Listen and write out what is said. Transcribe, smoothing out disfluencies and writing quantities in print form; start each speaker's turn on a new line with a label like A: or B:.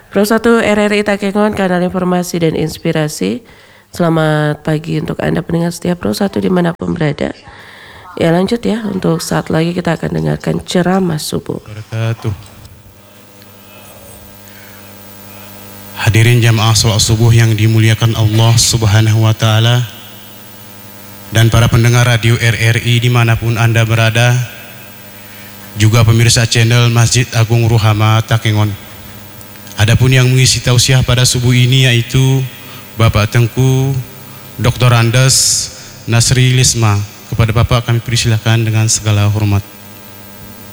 A: Pro 1 RRI Takengon, kanal informasi dan inspirasi. Selamat pagi untuk Anda pendengar setia Pro 1 dimanapun berada. Ya lanjut ya, untuk saat lagi kita akan dengarkan ceramah subuh.
B: Hadirin jamaah salat subuh yang dimuliakan Allah Subhanahu wa Ta'ala, dan para pendengar radio RRI dimanapun Anda berada, juga pemirsa channel Masjid Agung Ruhama Takengon. Adapun yang mengisi tausiah pada subuh ini yaitu Bapak Tengku Dr. Andes Nasri Lisma. Kepada Bapak kami persilahkan dengan segala hormat.